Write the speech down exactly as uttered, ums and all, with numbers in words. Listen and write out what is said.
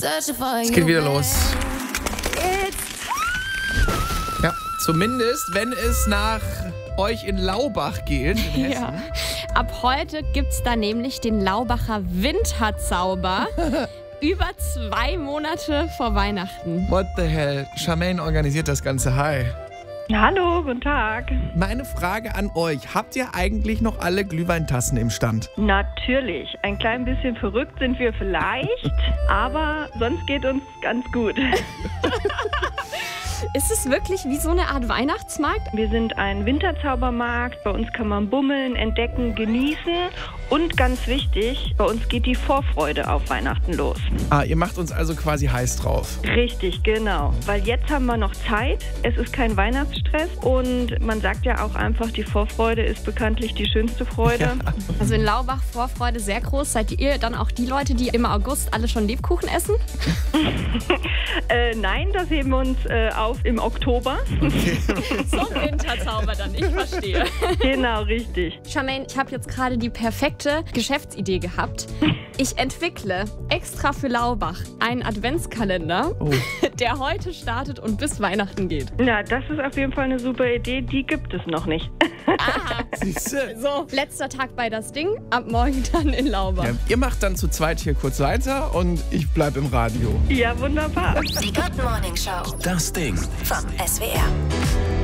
Es geht wieder los. Ja, zumindest, wenn es nach euch in Laubach geht. In Ja. Ab heute gibt's da nämlich den Laubacher Winterzauber. Über zwei Monate vor Weihnachten. What the hell? Charmaine organisiert das Ganze. Hi. Hallo, guten Tag. Meine Frage an euch. Habt ihr eigentlich noch alle Glühweintassen im Stand? Natürlich. Ein klein bisschen verrückt sind wir vielleicht, aber sonst geht uns ganz gut. Ist es wirklich wie so eine Art Weihnachtsmarkt? Wir sind ein Winterzaubermarkt. Bei uns kann man bummeln, entdecken, genießen. Und ganz wichtig, bei uns geht die Vorfreude auf Weihnachten los. Ah, ihr macht uns also quasi heiß drauf. Richtig, genau. Weil jetzt haben wir noch Zeit. Es ist kein Weihnachtsstress. Und man sagt ja auch einfach, die Vorfreude ist bekanntlich die schönste Freude. Ja. Also in Laubach Vorfreude sehr groß. Seid ihr dann auch die Leute, die im August alle schon Lebkuchen essen? äh, nein, das heben wir uns äh, auf im Oktober. Okay. Zum Winterzauber dann, ich verstehe. Genau, richtig. Charmaine, ich habe jetzt gerade die perfekte Geschäftsidee gehabt. Ich entwickle extra für Laubach einen Adventskalender, Oh. der heute startet und bis Weihnachten geht. Ja, das ist auf jeden Fall eine super Idee. Die gibt es noch nicht. Aha. Siehste? So, letzter Tag bei das Ding, ab morgen dann in Laubach. Ja, ihr macht dann zu zweit hier kurz weiter und ich bleib im Radio. Ja, wunderbar. Die Good Morning Show Das Ding. vom S W R.